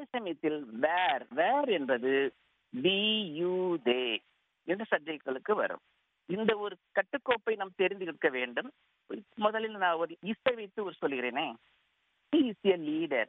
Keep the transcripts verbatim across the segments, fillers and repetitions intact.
சமயத்தில் வேர் வேர் என்பது we you they என்ற சப்ஜெக்ட்களுக்கு வரும். இந்த ஒரு கட்டுக்கோப்பை நாம் தெரிந்திருக்க வேண்டும். முதலில் நான் ஒரு இசை வைத்து ஒரு சொல்கிறேனே, he is a leader.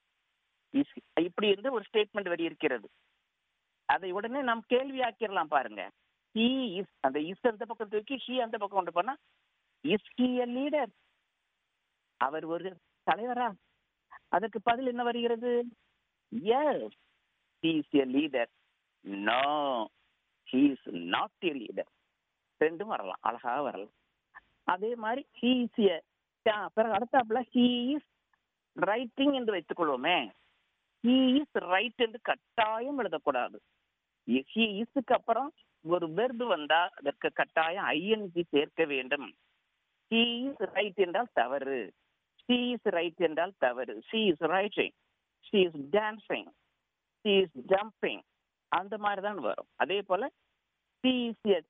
இப்படி என்று ஒரு ஸ்டேட்மெண்ட் வரி இருக்கிறது. அதை உடனே நாம் கேள்வி ஆக்கிடலாம் பாருங்க. he is, அந்த இஸ் அந்த பக்கம் தூக்கி he அந்த பக்கம் கொண்டு போனா, is he a leader? அவர் ஒரு தலைவரா? அதற்கு பதில் என்ன வருகிறது? yes, he is a leader. no, he is not a leader. ரெண்டும் வரலாம், அழகாக வரலாம். அதே மாதிரி he is a, பிறகு அடுத்தாப்புல he is writing என்று வைத்துக் கொள்வோமே. he is right என்று கட்டாயம் எழுதக்கூடாது. he isக்கு அப்புறம் ஒரு வெர்பு வந்தா அதற்கு கட்டாயம் ஐஎன்ஜி சேர்க்க வேண்டும். he is right என்றால் தவறு, she is right என்றால் தவறு. she is writing, she is dancing, she is jumping, அந்த மாதிரி தான் வரும். அதே போல she is a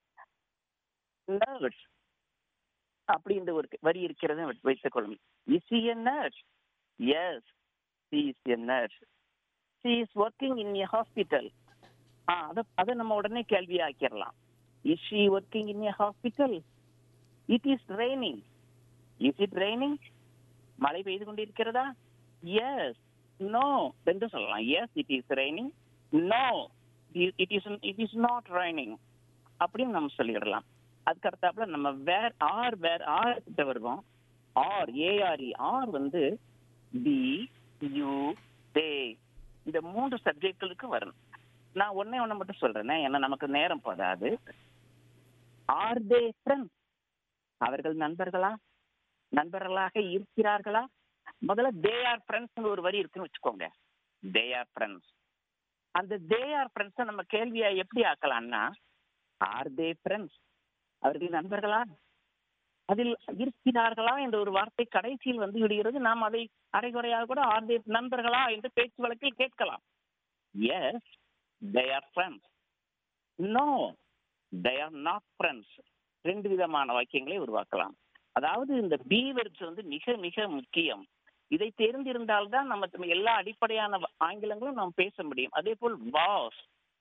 nurse அப்படின்ற ஒரு வரி இருக்கிறது வைத்துக் கொள்ளும். is she a nurse? yes, she is a nurse. she is working in a hospital. அத அதை நம்ம உடனே கேள்வி ஆக்கிடலாம். is she working in a hospital? it is raining. is it raining? மழை பெய்து கொண்டிருக்கிறதா? yes, no என்று சொல்லலாம். yes, it is raining. no, it is it is not raining அப்படின்னு நம்ம சொல்லிடலாம். அதுக்கு அடுத்தாப்புல நம்ம வேர் ஆர் வேர் ஆர் கிட்ட வருவோம். ஆர் ஏஆர்இ ஆர் வந்து பி யூ தே இந்த மூன்று சப்ஜெக்ட்களுக்கு வரும். நான் ஒன்னே ஒண்ணு மட்டும் சொல்றேன், ஏன்னா நமக்கு நேரம் போதாது. ஆர் தே ஃப்ரெண்ட்ஸ்? அவர்கள் நண்பர்களா? நண்பர்களாக இருக்கிறார்களா? முதல்ல தே ஆர் ஃப்ரெண்ட்ஸ் ஒரு வரி இருக்குன்னு வச்சுக்கோங்க. They are friends. அந்த தே ஆர் ஃப்ரெண்ட்ஸை நம்ம கேள்வியா எப்படி ஆக்கலாம்னா, ஆர் தே ஃப்ரெண்ட்ஸ்? அவர்கள் நண்பர்களா? அதில் இருக்கிறார்களா என்ற ஒரு வார்த்தை கடைசியில் வந்து விடுகிறது. நாம் அதை அரைகுறையாக கூட ஆர் தே நண்பர்களா என்று பேச்சு வழக்கில் கேட்கலாம். S, they are friends. no, they are not friends. ரெண்டு விதமான வாக்கியங்களை உருவாக்கலாம். அதாவது இந்த பி வெர்ப்ஸ் வந்து மிக மிக முக்கியம். இதை தெரிந்திருந்தால்தான் நம்ம எல்லா அடிப்படையான ஆங்கிலங்களும் நாம் பேச முடியும். அதே போல் was,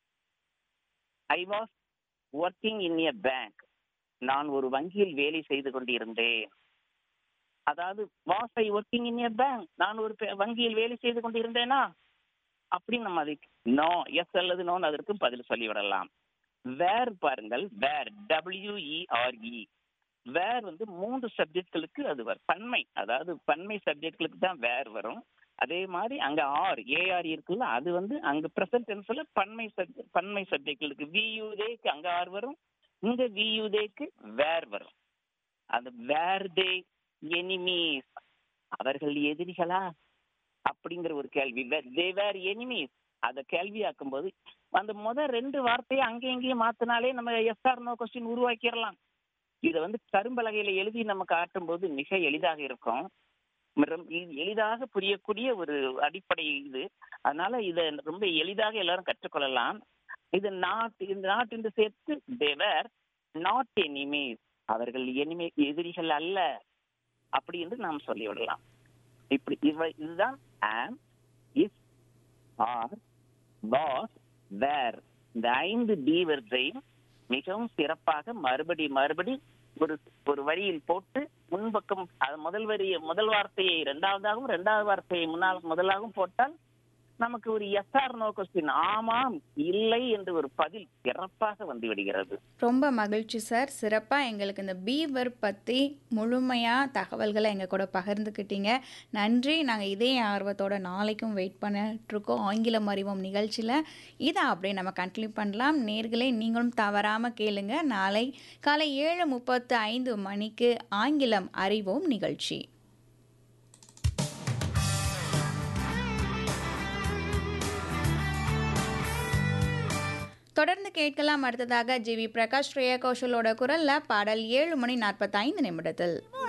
I was working in a bank. நான் ஒரு வங்கியில் வேலை செய்து கொண்டிருந்தேன். அதாவது was I working in a bank? நான் ஒரு வங்கியில் வேலை செய்து கொண்டிருந்தேனா அப்படின்னு நம்ம அதை நோ எஸ் அல்லது நோன்னு அதற்கு பதில் சொல்லிவிடலாம். வேர் பாருங்கள், வேர் டபிள்யூஇஆர்இ வேர் வந்து மூன்று சப்ஜெக்ட்களுக்கு அது வரும். பன்மை, அதாவது பன்மை சப்ஜெக்ட்களுக்கு தான் வேர் வரும். அதே மாதிரி அங்க ஆர் ஏஆர் இருக்குல்ல, அது வந்து அங்க பிரசன்ட் டென்ஸ்ல பன்மை சப்ஜெக்ட் பன்மை சப்ஜெக்ட்களுக்கு வியூதேக்கு அங்க ஆர் வரும், இங்க வியூதேக்கு வேர் வரும். அந்த வேர் தே எனிமீஸ்? அவர்கள் எதிரிகளா அப்படிங்கிற ஒரு கேள்வி. தே வேர் எனிமீஸ் அதை கேள்வியாக்கும் போது அந்த முதல் ரெண்டு வார்த்தையை அங்கேயும் இங்கேயும் மாத்தினாலே நம்ம எஸ் ஆர் நோ கொஸ்டின் உருவாக்கிடலாம். இதை வந்து கரும்பலகையில எழுதி நம்ம காட்டும் போது மிக எளிதாக இருக்கும், எளிதாக புரியக்கூடிய ஒரு அடிப்படை இது. அதனால இதை ரொம்ப எளிதாக எல்லாரும் கற்றுக்கொள்ளலாம். இது நாட் இந்த நாட் என்று சேர்த்து they were not enemies, அவர்கள் எனிமே எதிரிகள் அல்ல அப்படி என்று நாம் சொல்லிவிடலாம். இப்படி இதுதான் am, is, are, was, were இந்த ஐந்து டி வெர்பையும் மிகவும் சிறப்பாக மறுபடி மறுபடி ஒரு ஒரு வரியில் போட்டு முன்பக்கம் முதல் வரிய முதல் வார்த்தையை இரண்டாவதாகவும் இரண்டாவது வார்த்தையை முன்னால் முதலாகவும் போட்டால் நமக்கு ஒரு எஸ் ஆர் நோ கொஸ்டின், ஆமாம் இல்லை என்று ஒரு பதில் சிறப்பாக வந்து விடுகிறது. ரொம்ப மகிழ்ச்சி சார். சிறப்பாக எங்களுக்கு இந்த பி வெர்ப் பற்றி முழுமையாக தகவல்களை எங்கள் கூட பகிர்ந்துக்கிட்டீங்க. நன்றி. நாங்கள் இதே ஆர்வத்தோட நாளைக்கும் வெயிட் பண்ணிட்டுருக்கோம் ஆங்கிலம் அறிவோம் நிகழ்ச்சியில். இதை அப்படியே நம்ம கண்டினியூ பண்ணலாம். நேர்களே நீங்களும் தவறாமல் கேளுங்க. நாளை காலை ஏழு முப்பத்து ஐந்து மணிக்கு ஆங்கிலம் அறிவோம் நிகழ்ச்சி. தொடர்ந்து கேட்கலாம். அடுத்ததாக ஜி வி பிரகாஷ் ஸ்ரேயா கோஷலோட குரல்ல பாடல் ஏழு மணி நாற்பத்தைந்து நிமிடத்தில்.